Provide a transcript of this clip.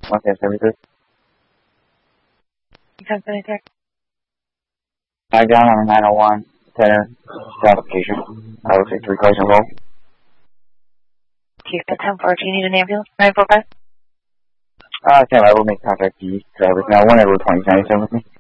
10 services. 10 tech. Back down on 901, 10 application. I will say 3 cars in a row. Houston 10-4, do you need an ambulance? 945? 10, I will make contact with these drivers now. One at Route 2097 with me.